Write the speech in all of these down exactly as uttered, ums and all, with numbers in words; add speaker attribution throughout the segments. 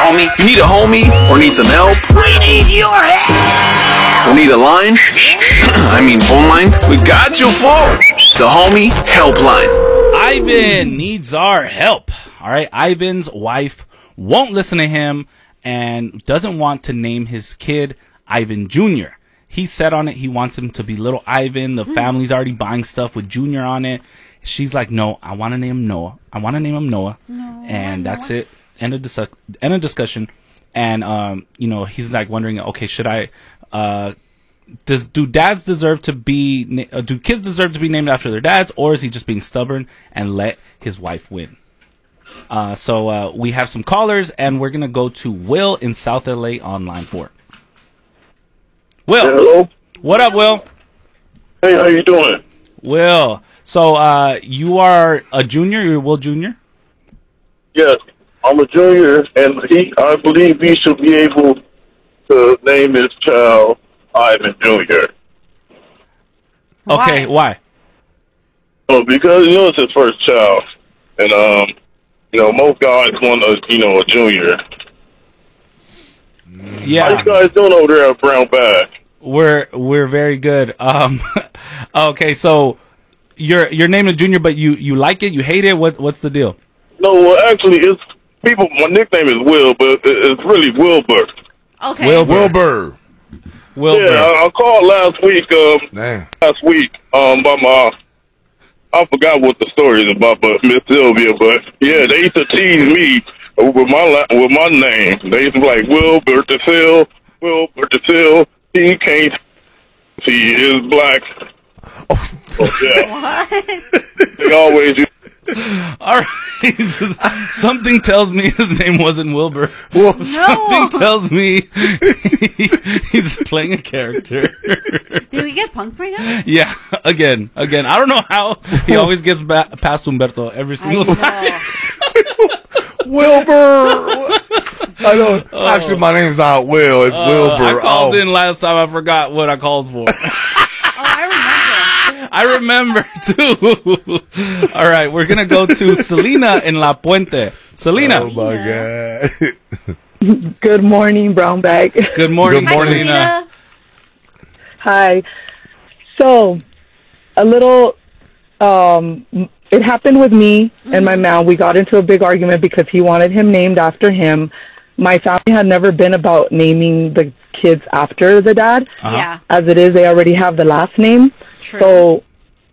Speaker 1: homie.
Speaker 2: If you need a homie or need some help,
Speaker 1: We need your help.
Speaker 2: or need a line, I mean phone line, we got you for the Homie Helpline.
Speaker 3: Ivan needs our help. All right. Ivan's wife won't listen to him and doesn't want to name his kid Ivan Junior He's set on it. He wants him to be little Ivan. The family's already buying stuff with Junior on it. She's like, no, I want to name him Noah. I want to name him Noah.
Speaker 4: No,
Speaker 3: and that's
Speaker 4: Noah.
Speaker 3: it. End of, dis- end of discussion. And, um, you know, he's like wondering, okay, should I, uh, does, do dads deserve to be, na- uh, do kids deserve to be named after their dads, or is he just being stubborn and let his wife win? Uh, so, uh, we have some callers, and we're going to go to Will in South L A on line four. Will.
Speaker 5: Hello.
Speaker 3: What up, Will?
Speaker 5: Hey, how you doing?
Speaker 3: Will. So, uh, you are a junior? You're Will Junior?
Speaker 5: Yes, I'm a junior, and he, I believe he should be able to name his child Ivan Junior
Speaker 3: Okay, why?
Speaker 5: Oh, because you know it's his first child, and um, you know most guys want a you know a junior. How
Speaker 3: Yeah,
Speaker 5: you guys doing over there at Brown Bag?
Speaker 3: we're we're very good. Um, okay, so you're you're named a junior, but you, you like it, you hate it. What what's the deal?
Speaker 5: No, well, actually, it's people. My nickname is Will, but it- it's really Wilbur.
Speaker 4: Okay.
Speaker 3: Wilbur.
Speaker 6: Wilbur.
Speaker 3: Wilbur.
Speaker 5: Yeah, I, I called last week. Um,
Speaker 6: Damn.
Speaker 5: last week, um, by my. I forgot what the story is about, but Miss Sylvia. But yeah, they used to tease me with my la- with my name. They used to be like Wilbur DeSille, Wilbur DeSille. He can't. He is black.
Speaker 6: Oh,
Speaker 5: So, yeah,
Speaker 4: What?
Speaker 5: they always. Used
Speaker 3: All right. Something tells me his name wasn't Wilbur.
Speaker 6: well,
Speaker 3: Something tells me he, he's playing a character.
Speaker 4: Did we get punked right now?
Speaker 3: Yeah, again, again. I don't know how he always gets ba- past Humberto every
Speaker 4: I
Speaker 3: single time.
Speaker 4: know.
Speaker 6: Wilbur. I know. Actually, my name's not Will. It's
Speaker 3: Uh,
Speaker 6: Wilbur.
Speaker 3: I called
Speaker 6: oh.
Speaker 3: in last time. I forgot what I called for.
Speaker 4: Oh, I
Speaker 3: I remember too. All right, we're gonna go to Selena in La Puente. Selena,
Speaker 6: Oh my God.
Speaker 7: Good morning, Brown Bag.
Speaker 3: good morning,
Speaker 6: Good morning,
Speaker 4: remember.
Speaker 3: Selena.
Speaker 7: Hi. So, a little, um, it happened with me and my mom. We got into a big argument because he wanted him named after him. My family had never been about naming the kids after the dad.
Speaker 3: Uh-huh.
Speaker 4: Yeah.
Speaker 7: As it is, they already have the last name.
Speaker 4: True.
Speaker 7: So,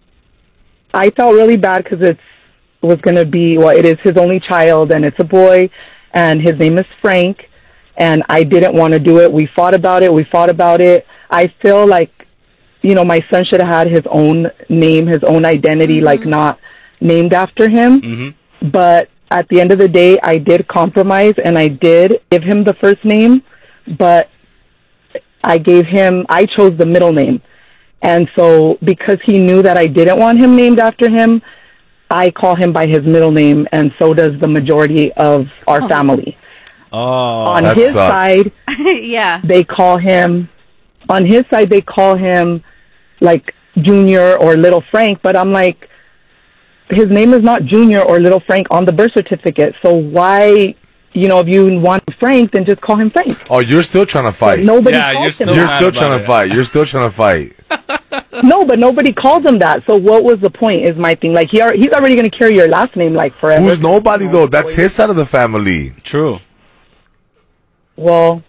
Speaker 7: I felt really bad because it was going to be, well, it is his only child, and it's a boy, and his name is Frank, and I didn't want to do it. We fought about it. We fought about it. I feel like, you know, my son should have had his own name, his own identity,
Speaker 4: Mm-hmm.
Speaker 7: like not named after him.
Speaker 3: Mm-hmm.
Speaker 7: But at the end of the day, I did compromise, and I did give him the first name, but I gave him, I chose the middle name. And so because he knew that I didn't want him named after him, I call him by his middle name, and so does the majority of our family.
Speaker 3: Oh,
Speaker 7: On
Speaker 6: that
Speaker 7: his
Speaker 6: sucks.
Speaker 7: side,
Speaker 4: Yeah.
Speaker 7: they call him, on his side, they call him like Junior or Little Frank, but I'm like, his name is not Junior or Little Frank on the birth certificate. So why, you know, if you want Frank, then just call him Frank.
Speaker 6: Oh, you're still trying to fight.
Speaker 7: Nobody
Speaker 3: Yeah,
Speaker 7: calls
Speaker 3: you're
Speaker 7: him
Speaker 3: still
Speaker 7: that.
Speaker 6: You're
Speaker 3: mad
Speaker 6: still
Speaker 3: about
Speaker 6: trying to
Speaker 3: it.
Speaker 6: fight. You're still trying to fight.
Speaker 7: No, but nobody calls him that. So what was the point is my thing. Like, he are, he's already going to carry your last name, like, forever.
Speaker 6: Who's nobody, though? That's his side of the family.
Speaker 3: true.
Speaker 7: Well,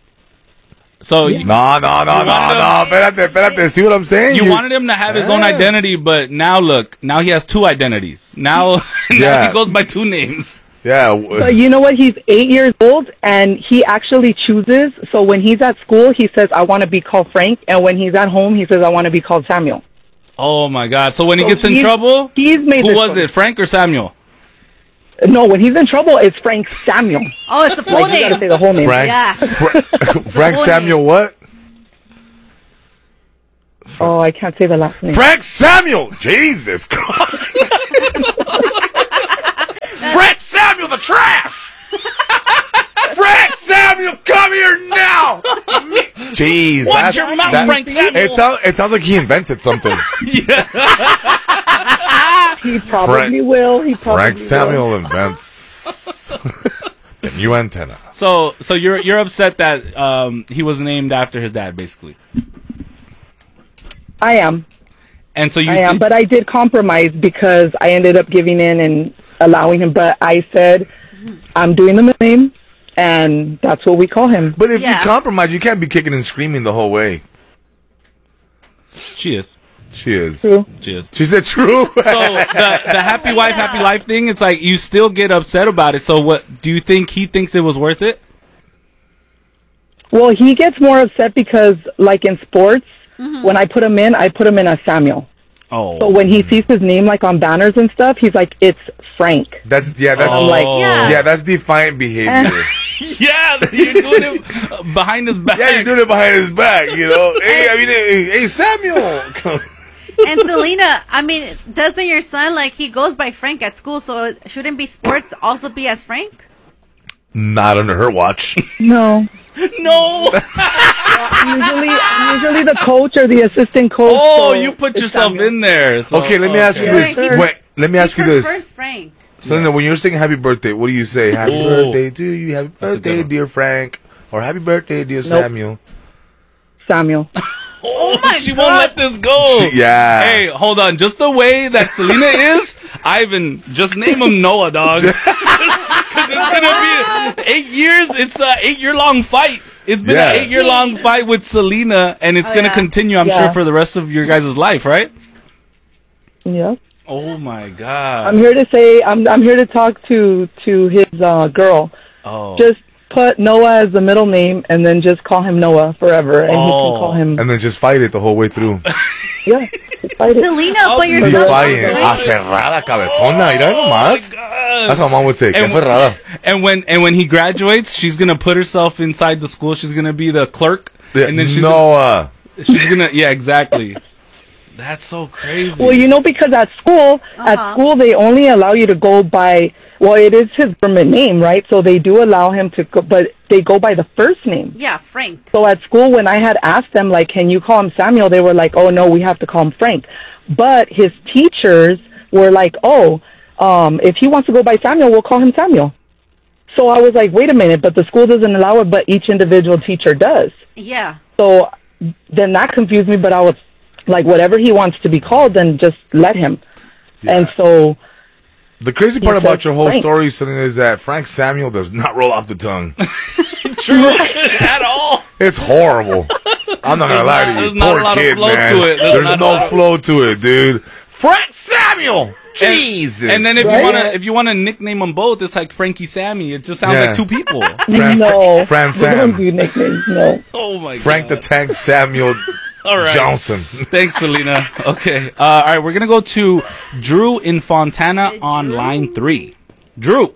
Speaker 3: So you,
Speaker 6: No, no, no, no, no. Espérate, espérate. See what I'm saying?
Speaker 3: you wanted him to have his own
Speaker 6: Yeah.
Speaker 3: identity, but now look, now he has two identities. Now, now
Speaker 6: Yeah.
Speaker 3: he goes by two names.
Speaker 6: Yeah.
Speaker 7: but you know what? He's eight years old, and he actually chooses. So when he's at school, he says, I want to be called Frank. And when he's at home, he says, I want to be called Samuel.
Speaker 3: Oh my God! So when he
Speaker 7: So
Speaker 3: gets in
Speaker 7: he's-
Speaker 3: trouble,
Speaker 7: he's made
Speaker 3: who
Speaker 7: this
Speaker 3: was
Speaker 7: choice.
Speaker 3: it? Frank or Samuel?
Speaker 7: No, when he's in trouble, it's Frank Samuel.
Speaker 4: Oh, it's a full
Speaker 7: Like, you got to say
Speaker 4: name.
Speaker 7: the whole name.
Speaker 6: Frank,
Speaker 4: Yeah.
Speaker 6: Fra- Frank
Speaker 4: full
Speaker 6: Samuel what?
Speaker 7: Oh, I can't say the last name.
Speaker 6: Frank Samuel! Jesus Christ! Frank Samuel the trash! Frank Samuel, come here now! Jeez.
Speaker 3: Watch
Speaker 6: that's-
Speaker 3: your mouth,
Speaker 6: that-
Speaker 3: Frank Samuel.
Speaker 6: It, sound, it sounds like he invented something.
Speaker 7: He probably
Speaker 6: Frank-
Speaker 7: will. He probably
Speaker 6: Frank
Speaker 7: will.
Speaker 6: Samuel invents the New antenna.
Speaker 3: So, so you're you're upset that um, he was named after his dad, basically.
Speaker 7: I am.
Speaker 3: And so you,
Speaker 7: I am, but I did compromise because I ended up giving in and allowing him. But I said, I'm doing the middle name, and that's what we call him.
Speaker 6: But if
Speaker 4: Yeah.
Speaker 6: you compromise, you can't be kicking and screaming the whole way.
Speaker 3: she is,
Speaker 6: She is.
Speaker 7: True.
Speaker 3: she is.
Speaker 6: She said true.
Speaker 3: So the the happy wife, happy life thing, it's like you still get upset about it. So what do you think he thinks it was worth it?
Speaker 7: Well, he gets more upset because, like in sports, when I put him in, I put him in as Samuel.
Speaker 3: Oh,
Speaker 7: So when he sees his name like on banners and stuff, he's like, "It's Frank."
Speaker 6: That's yeah. That's
Speaker 3: Oh.
Speaker 7: like,
Speaker 4: Yeah.
Speaker 6: yeah. That's defiant behavior.
Speaker 3: yeah, you're doing it behind his back.
Speaker 6: Yeah, you're doing it behind his back. You know. Hey, I mean, hey, hey Samuel.
Speaker 4: And Selena, I mean, doesn't your son, like, he goes by Frank at school, so shouldn't be sports also be as Frank?
Speaker 6: Not under her watch.
Speaker 7: No,
Speaker 3: No.
Speaker 7: usually, usually the coach or the assistant coach.
Speaker 3: Oh,
Speaker 7: so
Speaker 3: you put
Speaker 7: it's
Speaker 3: yourself
Speaker 7: Samuel.
Speaker 3: in there. So,
Speaker 6: Okay, let me ask you
Speaker 3: okay.
Speaker 6: this.
Speaker 4: He-
Speaker 6: Wait, let me ask
Speaker 4: he
Speaker 6: you this.
Speaker 4: prefers Frank.
Speaker 6: Selena, when you're singing happy birthday, what do you say? Happy
Speaker 3: Ooh.
Speaker 6: birthday to you. Happy
Speaker 3: That's a good
Speaker 6: birthday,
Speaker 3: one.
Speaker 6: dear Frank. Or happy birthday, dear Samuel.
Speaker 7: Samuel.
Speaker 3: Oh,
Speaker 4: my
Speaker 3: she
Speaker 4: God.
Speaker 3: won't let this go.
Speaker 6: She- yeah.
Speaker 3: Hey, hold on. Just the way that Selena is, Ivan, just name him Noah, dog. Because it's gonna be eight years. It's an eight-year-long fight. It's been
Speaker 6: Yeah.
Speaker 3: an eight-year-long fight with Selena, and it's
Speaker 4: Oh,
Speaker 3: gonna
Speaker 4: yeah.
Speaker 3: continue, I'm
Speaker 7: Yeah.
Speaker 3: sure, for the rest of your guys' life, right?
Speaker 7: Yeah.
Speaker 3: Oh my God.
Speaker 7: I'm here to say I'm I'm here to talk to to his uh, girl.
Speaker 3: Oh.
Speaker 7: Just put Noah as the middle name, and then just call him Noah forever, and he
Speaker 3: Oh.
Speaker 7: can call him.
Speaker 6: And then just fight it the whole way through.
Speaker 7: Yeah, just fight it.
Speaker 4: Selena, but your
Speaker 3: He's
Speaker 4: son
Speaker 6: Defiant.
Speaker 4: goes by-
Speaker 6: Aferrada, cabezona. Mira
Speaker 3: Oh my
Speaker 6: nomás.
Speaker 3: God.
Speaker 6: That's what mom would say. Que
Speaker 3: And-
Speaker 6: aferrada.
Speaker 3: And when and when he graduates, she's gonna put herself inside the school. She's gonna be the clerk,
Speaker 6: Yeah,
Speaker 3: and then she's
Speaker 6: Noah.
Speaker 3: she's gonna yeah exactly. That's so crazy.
Speaker 7: Well, you know, because at school, at
Speaker 4: Uh-huh.
Speaker 7: school they only allow you to go by. Well, it is his government name, right? So they do allow him to, go, but they go by the first name.
Speaker 4: Yeah, Frank.
Speaker 7: So at school, when I had asked them, like, can you call him Samuel? They were like, oh, no, we have to call him Frank. But his teachers were like, oh, um, if he wants to go by Samuel, we'll call him Samuel. So I was like, wait a minute, but the school doesn't allow it, but each individual teacher does.
Speaker 4: Yeah.
Speaker 7: So then that confused me, but I was like, whatever he wants to be called, then just let him. And so...
Speaker 6: The crazy part
Speaker 7: He
Speaker 6: about
Speaker 7: said
Speaker 6: your whole
Speaker 7: Frank.
Speaker 6: story, Selena, is that Frank Samuel does not roll off the tongue.
Speaker 3: True at all.
Speaker 6: It's horrible. I'm not gonna lie to you.
Speaker 3: There's not
Speaker 6: Poor
Speaker 3: a lot of
Speaker 6: kid,
Speaker 3: flow
Speaker 6: man.
Speaker 3: to it. There's
Speaker 6: There's,
Speaker 3: not a
Speaker 6: no
Speaker 3: lot of-
Speaker 6: flow to it, dude. Frank Samuel. Jesus.
Speaker 3: And then if you
Speaker 7: Right?
Speaker 3: wanna if you wanna nickname them both, it's like Frankie Sammy. It just sounds
Speaker 6: Yeah.
Speaker 3: like two people.
Speaker 6: Fran,
Speaker 7: no,
Speaker 6: Fran
Speaker 7: we
Speaker 6: Sam.
Speaker 7: don't do nicknames, no.
Speaker 3: Oh my
Speaker 6: Frank the
Speaker 3: God.
Speaker 6: Tank Samuel
Speaker 3: All right.
Speaker 6: Johnson.
Speaker 3: Thanks, Selena. Okay. Uh, all right, we're gonna go to Drew in Fontana
Speaker 4: Hey,
Speaker 3: on
Speaker 4: Drew.
Speaker 3: line three. Drew,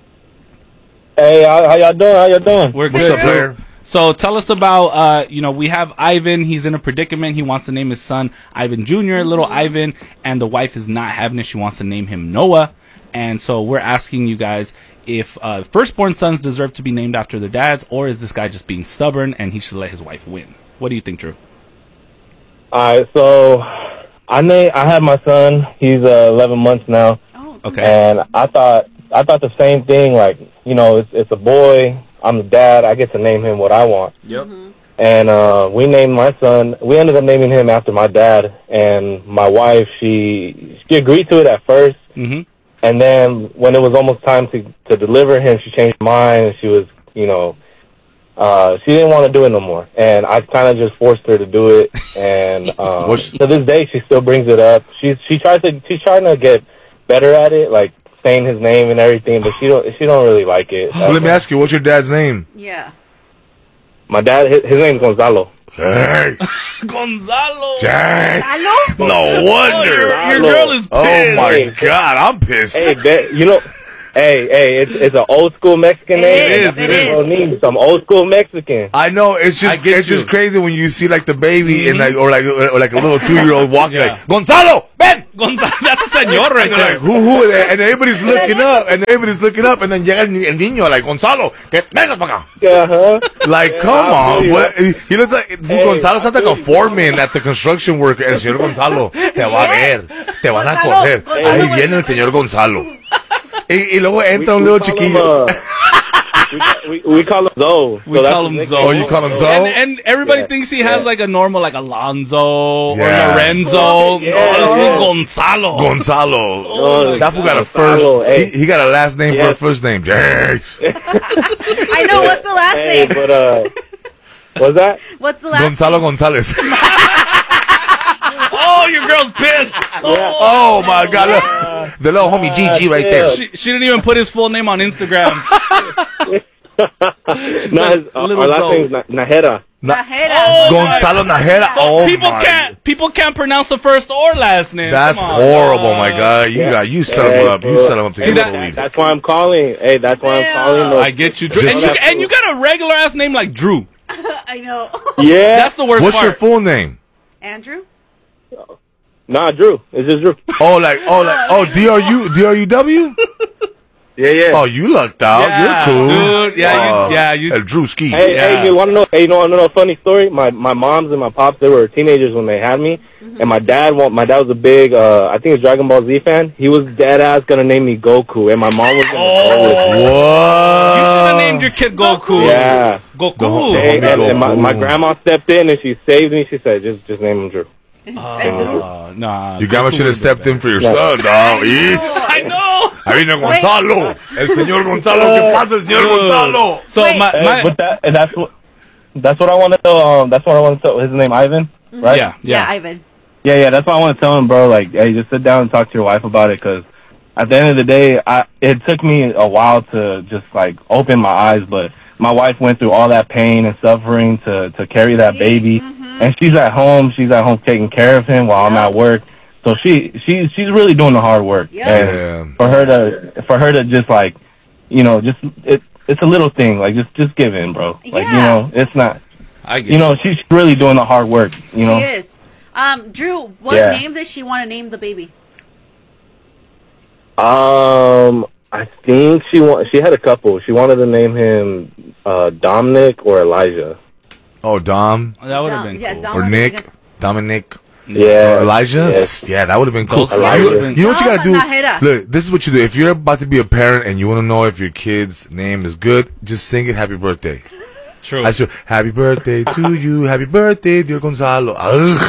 Speaker 8: Hey, how, how y'all doing? How y'all doing?
Speaker 3: we're
Speaker 6: What's
Speaker 3: good.
Speaker 6: up,
Speaker 3: Drew.
Speaker 6: player?
Speaker 3: So tell us about, uh, you know, we have Ivan. He's in a predicament. He wants to name his son Ivan Junior, little Ivan, and the wife is not having it. She wants to name him Noah. And so we're asking you guys if uh, firstborn sons deserve to be named after their dads, or is this guy just being stubborn and he should let his wife win? What do you think, Drew?
Speaker 8: All right, so I name, I have my son. He's uh, eleven months now,
Speaker 4: Oh,
Speaker 3: Okay.
Speaker 8: and I thought I thought the same thing. Like, you know, it's it's a boy. I'm the dad. I get to name him what I want.
Speaker 3: Yep.
Speaker 8: And uh, we named my son. We ended up naming him after my dad. And my wife, she she agreed to it at first.
Speaker 3: Mm-hmm.
Speaker 8: And then when it was almost time to, to deliver him, she changed her mind, and she was, you know, uh, she didn't want to do it no more. And I kind of just forced her to do it. And um,
Speaker 6: What's-
Speaker 8: to this day, she still brings it up. She's she tries to she's trying to get better at it, like saying his name and everything, but she don't she don't really like it.
Speaker 6: Well, let me ask you, what's your dad's name?
Speaker 4: yeah.
Speaker 8: My dad, his, his name's Gonzalo.
Speaker 6: Hey,
Speaker 3: Gonzalo.
Speaker 6: dang.
Speaker 4: Hello?
Speaker 6: No wonder.
Speaker 3: Your, your girl is
Speaker 6: Oh
Speaker 3: pissed.
Speaker 6: my
Speaker 8: Hey.
Speaker 6: God, I'm pissed.
Speaker 8: Hey, that, you know, hey, hey, it's it's an old school Mexican
Speaker 4: It
Speaker 8: name.
Speaker 3: is,
Speaker 8: and
Speaker 3: it
Speaker 8: that's
Speaker 3: is.
Speaker 8: what we need, some old school Mexican.
Speaker 6: I know it's just
Speaker 3: I get
Speaker 6: it's just
Speaker 3: you.
Speaker 6: crazy when you see like the baby and like or like or like a little two year old walking like Gonzalo, Ben.
Speaker 3: Gonzalo. That's a señor right
Speaker 6: And they're
Speaker 3: there.
Speaker 6: like, who, who is that? And everybody's looking up, and everybody's looking up, and then llega el, ni- el niño, like, Gonzalo, que venga para acá.
Speaker 8: Uh-huh.
Speaker 6: Like, come
Speaker 8: I
Speaker 6: on.
Speaker 8: feel
Speaker 6: What? He looks like,
Speaker 8: Hey,
Speaker 6: Gonzalo sounds
Speaker 8: I
Speaker 6: like a
Speaker 8: feel you.
Speaker 6: foreman at the construction worker. El señor Gonzalo, te va a ver, te van a
Speaker 4: Gonzalo,
Speaker 6: correr.
Speaker 4: Gonzalo,
Speaker 6: Ahí viene el señor Gonzalo. Y, y luego entra un
Speaker 8: We-
Speaker 6: little
Speaker 8: we call
Speaker 6: chiquillo.
Speaker 8: him, uh, we, we call him Zoe.
Speaker 3: We
Speaker 8: so that's
Speaker 3: call
Speaker 8: his
Speaker 3: him
Speaker 8: nickname.
Speaker 3: Zoe.
Speaker 6: Oh, you call him Zoe?
Speaker 3: And, and everybody
Speaker 8: Yeah.
Speaker 3: thinks he has
Speaker 8: Yeah.
Speaker 3: like a normal, like Alonzo
Speaker 6: Yeah.
Speaker 3: or Lorenzo.
Speaker 8: Yeah.
Speaker 3: No, this
Speaker 8: Yeah.
Speaker 3: was Gonzalo.
Speaker 6: Gonzalo.
Speaker 3: Oh my
Speaker 6: that fool got a
Speaker 3: God.
Speaker 6: first.
Speaker 8: Gonzalo, hey.
Speaker 6: He, he got a last name for
Speaker 8: Yes.
Speaker 6: a first name. Yes.
Speaker 4: I know. What's the last
Speaker 8: Hey,
Speaker 4: name?
Speaker 8: but uh, what's that?
Speaker 4: What's the last
Speaker 6: Gonzalo Gonzalez.
Speaker 3: Oh, your girl's pissed.
Speaker 8: Yeah.
Speaker 6: Oh my God! Look, the little homie G G right there.
Speaker 3: She, she didn't even put his full name on Instagram.
Speaker 8: No,
Speaker 3: said
Speaker 8: his, uh,
Speaker 3: Little
Speaker 8: our last
Speaker 3: Zoe.
Speaker 8: name's Na- Najera.
Speaker 4: Najera.
Speaker 3: Oh,
Speaker 6: Gonzalo Najera. Oh
Speaker 3: people
Speaker 6: my.
Speaker 3: can't people can't pronounce the first or last name.
Speaker 6: That's
Speaker 3: Come on,
Speaker 6: horrible,
Speaker 3: dog.
Speaker 6: my God. You
Speaker 8: Yeah.
Speaker 6: got you set him
Speaker 8: Hey,
Speaker 6: up. You
Speaker 8: bro.
Speaker 6: set him up to
Speaker 3: See
Speaker 6: get
Speaker 3: that-
Speaker 6: the lead.
Speaker 8: That's why I'm calling. Hey, that's why I'm
Speaker 4: Damn.
Speaker 8: calling. those-
Speaker 3: I get you, Drew.
Speaker 6: Just-
Speaker 3: And you and you got a regular ass name like Drew.
Speaker 4: I know.
Speaker 8: Yeah.
Speaker 3: That's the worst
Speaker 6: What's
Speaker 3: part.
Speaker 6: your full name?
Speaker 4: Andrew.
Speaker 8: Nah, Drew. It's just Drew.
Speaker 6: Oh, like oh, like oh, D R U D R U W.
Speaker 8: Yeah, yeah.
Speaker 6: Oh, you lucked out.
Speaker 3: Yeah,
Speaker 6: You're cool,
Speaker 3: dude. Yeah, you-
Speaker 6: Oh,
Speaker 3: yeah, you-
Speaker 6: El Drewski.
Speaker 8: Hey,
Speaker 3: Yeah.
Speaker 8: hey, you want to know? Hey, you know, want to know a funny story? My my moms and my pops, they were teenagers when they had me, and my dad, wa- my dad was a big, uh, I think, a Dragon Ball Z fan. He was dead ass gonna name me Goku, and my mom was gonna go with me.
Speaker 6: What?
Speaker 3: You should have named your kid Goku.
Speaker 8: Yeah.
Speaker 3: Goku.
Speaker 6: The whole-
Speaker 8: Hey, and, and my,
Speaker 6: Goku.
Speaker 8: my grandma stepped in and she saved me. She said, "Just just name him Drew."
Speaker 3: Uh, nah.
Speaker 6: Your grandma
Speaker 3: Goku
Speaker 6: should have
Speaker 3: would've
Speaker 6: stepped
Speaker 3: been
Speaker 6: in for your son, dog. Eesh.
Speaker 3: better. I know.
Speaker 6: Ahí viene Gonzalo. El señor Gonzalo. ¿Qué pasa, el señor Gonzalo?
Speaker 3: So
Speaker 4: Wait.
Speaker 3: my,
Speaker 8: Hey,
Speaker 3: my
Speaker 8: but that and that's what that's what I want to tell. Um, that's what I want to tell. His name Ivan, right?
Speaker 3: yeah,
Speaker 4: Yeah,
Speaker 3: yeah.
Speaker 4: Ivan.
Speaker 8: Yeah, yeah, that's what I want to tell him, bro. Like, hey, just sit down and talk to your wife about it, because at the end of the day, I it took me a while to just like open my eyes, but my wife went through all that pain and suffering to to carry that baby, and she's at home. She's at home taking care of him while I'm
Speaker 4: Yeah.
Speaker 8: at work. So she she's she's really doing the hard work,
Speaker 4: Yeah.
Speaker 8: and
Speaker 6: Yeah.
Speaker 8: for her to for her to just like, you know, just it it's a little thing, like just just give in, bro. Like you
Speaker 4: Yeah.
Speaker 8: know, it's not.
Speaker 3: I get
Speaker 8: You know, she's really doing the hard work. You know.
Speaker 4: She is. Um, Drew, what
Speaker 8: Yeah.
Speaker 4: name does she want to name the baby?
Speaker 8: Um, I think she want she had a couple. She wanted to name him uh, Dominic or Elijah.
Speaker 6: Oh, Dom
Speaker 3: that would have
Speaker 4: Dom-
Speaker 3: been
Speaker 4: yeah,
Speaker 3: cool.
Speaker 4: Dom-
Speaker 6: or
Speaker 4: would've been
Speaker 6: Nick,
Speaker 4: good.
Speaker 6: Dominic,
Speaker 8: Yeah,
Speaker 6: or Elijah.
Speaker 8: Yes.
Speaker 6: Yeah, that would have been cool.
Speaker 3: Those-
Speaker 8: Elijah.
Speaker 6: You, you know what you gotta do?
Speaker 4: Dom Najera.
Speaker 6: Look, this is what you do. If you're about to be a parent and you want to know if your kid's name is good, just sing it "Happy Birthday."
Speaker 3: True.
Speaker 6: I swear, "Happy birthday to you, happy birthday, dear Gonzalo." Ugh.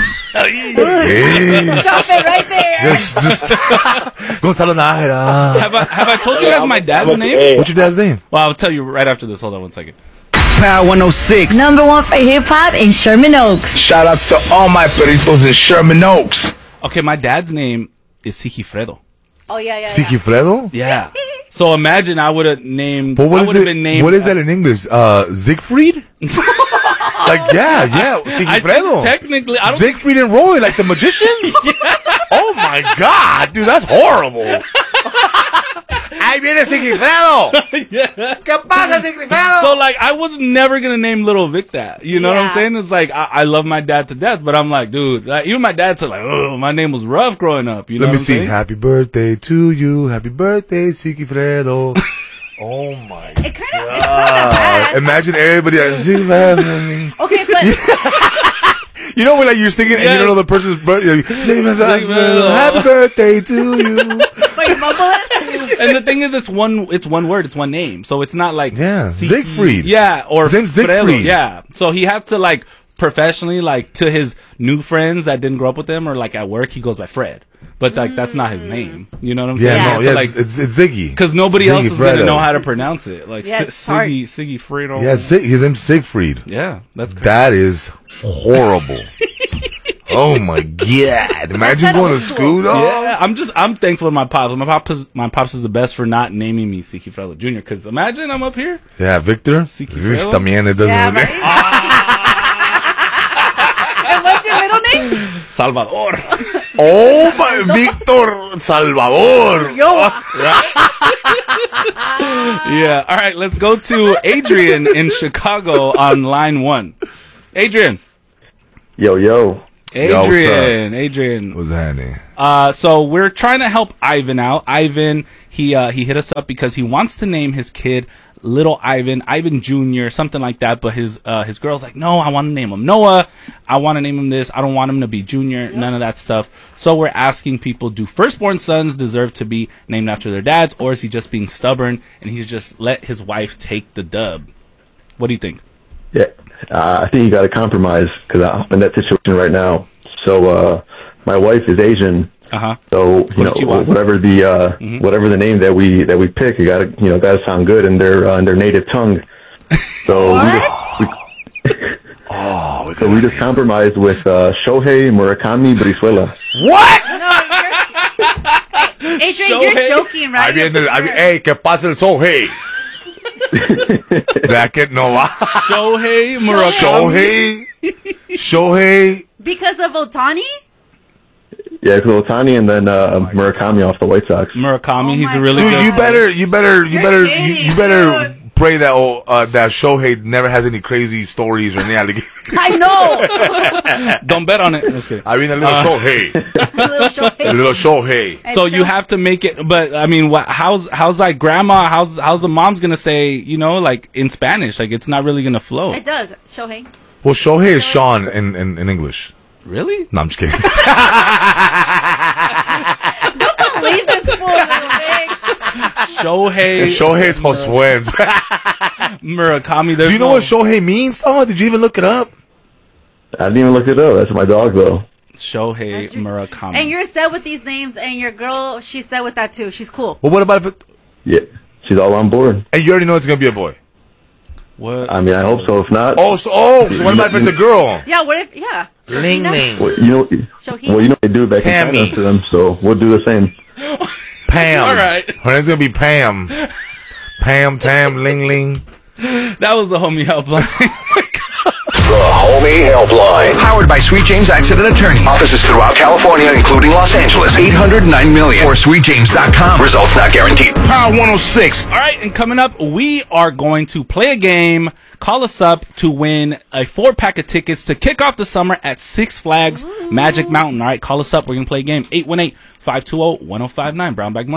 Speaker 6: Yes.
Speaker 4: Stop it right there.
Speaker 6: Just, just Gonzalo Najera.
Speaker 3: have I have I told you guys my dad's
Speaker 8: I'm a-
Speaker 3: name?
Speaker 8: hey,
Speaker 6: What's your dad's name?
Speaker 3: Well, I'll tell you right after this. Hold on one second.
Speaker 1: Power one oh six.
Speaker 9: Number one for hip hop in Sherman Oaks.
Speaker 1: Shout outs to all my peritos in Sherman Oaks.
Speaker 3: Okay, my dad's name is Sigifredo.
Speaker 4: Oh yeah, yeah. yeah.
Speaker 6: Sigifredo?
Speaker 3: Yeah. So imagine I would have named.
Speaker 6: But what
Speaker 3: I
Speaker 6: is
Speaker 3: would have
Speaker 6: it?
Speaker 3: been named.
Speaker 6: What is that in English? Uh, Siegfried? Like, yeah, yeah,
Speaker 3: I think
Speaker 6: Sigifredo.
Speaker 3: technically, I don't.
Speaker 6: Siegfried and Roy, like the magicians? Oh my God, dude, that's horrible. Ahí viene Sigifredo. ¿Qué pasa, Sigifredo?
Speaker 3: So like, I was never gonna name little Vic that. You know what I'm
Speaker 4: Yeah.
Speaker 3: saying? It's like I, I love my dad to death, but I'm like, dude, like, even my dad said like, oh, my name was rough growing up. You know
Speaker 6: Let me
Speaker 3: what I'm
Speaker 6: see.
Speaker 3: saying?
Speaker 6: Happy birthday to you. Happy birthday, Sigifredo. Oh my
Speaker 4: It kind of it's kind of
Speaker 6: God.
Speaker 4: bad.
Speaker 6: Imagine everybody like, Sigifredo.
Speaker 4: Okay, but
Speaker 6: You know when like you're singing and you don't know the person's birthday. Happy birthday to you.
Speaker 4: but you mumble it.
Speaker 3: And the thing is, it's one, it's one word, it's one name, so it's not like
Speaker 6: Yeah,
Speaker 3: Sigi-
Speaker 6: Siegfried.
Speaker 3: yeah, or
Speaker 6: His name's
Speaker 3: Fredo,
Speaker 6: Siegfried.
Speaker 3: yeah. So he had to like professionally, like to his new friends that didn't grow up with him, or like at work, he goes by Fred, but like that's not his name. You know what I'm saying?
Speaker 6: Yeah,
Speaker 4: Yeah.
Speaker 6: no,
Speaker 3: So,
Speaker 6: yeah,
Speaker 3: like,
Speaker 6: it's, it's, it's Ziggy.
Speaker 3: because nobody else is
Speaker 6: Ziggy
Speaker 3: gonna
Speaker 6: Fredo.
Speaker 3: know how to pronounce it. Like
Speaker 4: Yeah,
Speaker 3: Si-
Speaker 4: it's hard.
Speaker 3: Siggy, Siggy Fredo.
Speaker 6: Yeah, Sig- his name's Siegfried.
Speaker 3: yeah, that's crazy.
Speaker 6: That is horrible. Oh my God! Imagine
Speaker 4: kinda
Speaker 6: going to
Speaker 4: looks
Speaker 6: school,
Speaker 4: cool.
Speaker 6: dog.
Speaker 3: Yeah, I'm just I'm thankful to my pops. My pops is, my pops is the best for not naming me Siki Fredo Junior Because imagine I'm up here.
Speaker 6: Yeah, Victor.
Speaker 3: Siki
Speaker 6: Vish
Speaker 3: Fredo?
Speaker 6: también it doesn't.
Speaker 4: Yeah,
Speaker 6: really-
Speaker 4: right. And what's your middle name?
Speaker 3: Salvador.
Speaker 6: Oh my Victor Salvador.
Speaker 4: Yo.
Speaker 3: Yeah. All right, let's go to Adrian in Chicago on line one. Adrian.
Speaker 8: yo, yo.
Speaker 6: Yo, what's
Speaker 3: Adrian. Adrian.
Speaker 6: What's happening?
Speaker 3: Uh, so we're trying to help Ivan out. Ivan, he uh, he hit us up because he wants to name his kid little Ivan, Ivan Junior, something like that. But his uh, his girl's like, no, I want to name him Noah. I want to name him this. I don't want him to be Junior. Yep. None of that stuff. So we're asking people, do firstborn sons deserve to be named after their dads, or is he just being stubborn and he's just let his wife take the dub? What do you think?
Speaker 10: Yeah, uh, I think you got to compromise because I'm in that situation right now. So uh, my wife is Asian.
Speaker 3: Uh-huh.
Speaker 10: So you know,
Speaker 3: you
Speaker 10: whatever the uh, mm-hmm. whatever the name that we that we pick, you got to you know got to sound good in their uh, in their native tongue. So we just, we,
Speaker 6: oh, we
Speaker 10: so we just compromised with uh, Shohei Murakami Brizuela.
Speaker 6: What?
Speaker 4: No, you're, Adrian, you're joking, right?
Speaker 6: I mean, I mean, hey, ¿qué pasa el Shohei? That kid, no.
Speaker 3: Shohei Murakami.
Speaker 6: Shohei. Shohei.
Speaker 4: Because of Otani?
Speaker 10: Yeah, it's Otani and then uh, oh Murakami God. Off the White Sox.
Speaker 3: Murakami,
Speaker 4: oh
Speaker 3: he's a really
Speaker 6: dude,
Speaker 3: good.
Speaker 6: You better, you better, you
Speaker 4: You're
Speaker 6: better,
Speaker 4: kidding,
Speaker 6: you, you better
Speaker 4: dude.
Speaker 6: pray that uh, that Shohei never has any crazy stories or any allegations.
Speaker 4: I know.
Speaker 3: Don't bet on it. Just kidding.
Speaker 6: I mean, a little
Speaker 3: Uh,
Speaker 6: Shohei,
Speaker 4: A little Shohei.
Speaker 6: a little Shohei.
Speaker 3: So you have to make it, but I mean, what? How's how's like grandma? How's how's the mom's gonna say? You know, like in Spanish, like it's not really gonna flow.
Speaker 4: It does. Shohei.
Speaker 6: Well, Shohei is Sean in, in, in English.
Speaker 3: Really?
Speaker 6: No, I'm just kidding.
Speaker 4: Don't believe this fool, little thing.
Speaker 3: Shohei
Speaker 6: Shohei's Josue.
Speaker 3: Murakami.
Speaker 6: Do you know
Speaker 3: no,
Speaker 6: what Shohei means? Oh, did you even look it up?
Speaker 10: I didn't even look it up. That's my dog though.
Speaker 3: Shohei
Speaker 4: That's your-
Speaker 3: Murakami?
Speaker 4: And you're set with these names, and your girl, she's set with that too. She's cool.
Speaker 6: Well, what about if it...
Speaker 10: Yeah, she's all on board.
Speaker 6: And you already know it's going to be a boy?
Speaker 3: What?
Speaker 10: I mean, I hope so. If not,
Speaker 6: Oh, so, oh, so what about if it's a girl?
Speaker 4: Yeah, what if, yeah.
Speaker 6: Ling
Speaker 4: Shohina?
Speaker 6: Ling.
Speaker 10: well, you know,
Speaker 4: Shohei.
Speaker 10: well, you know they do back
Speaker 6: Tammy.
Speaker 10: in China to them, so we'll do the same.
Speaker 6: Pam.
Speaker 3: All right.
Speaker 6: Her name's going to be Pam. Pam, Tam, Ling Ling.
Speaker 3: That was the homie helpline.
Speaker 11: The Homie Helpline.
Speaker 2: Powered by Sweet James Accident Attorneys.
Speaker 11: Offices throughout California, including Los Angeles.
Speaker 2: eight hundred nine million or sweet james dot com.
Speaker 11: Results not guaranteed.
Speaker 6: Power one oh six.
Speaker 3: All right, and coming up, we are going to play a game. Call us up to win a four pack of tickets to kick off the summer at Six Flags Magic Mountain. All right, call us up. We're going to play a game. eight one eight, five two zero, one zero five nine. Brown Bag Money.